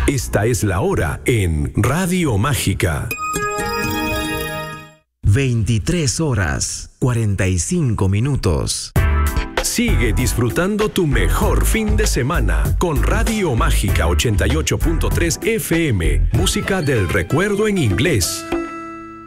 Esta es la hora en Radio Mágica. 23 horas, 45 minutos. Sigue disfrutando tu mejor fin de semana con Radio Mágica 88.3 FM. Música del recuerdo en inglés.